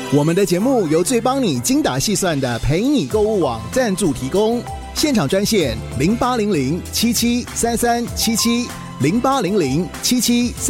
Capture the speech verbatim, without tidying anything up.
我们的节目由最帮你精打细算的陪你购物网赞助提供，现场专线零八零零七七三三七七零八零零七七。